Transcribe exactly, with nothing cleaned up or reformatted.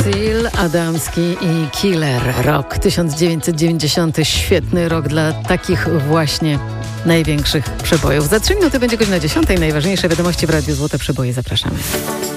Seal, Adamski i Killer. Rok tysiąc dziewięćset dziewięćdziesiąty. Świetny rok dla takich właśnie największych przebojów. Za trzy minuty będzie godzina dziesiątej. Najważniejsze wiadomości w Radiu Złote Przeboje. Zapraszamy.